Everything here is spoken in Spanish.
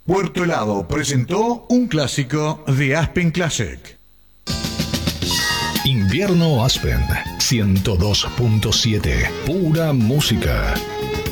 Puerto Helado presentó un clásico de Aspen Classic. Invierno Aspen 102.7. Pura música.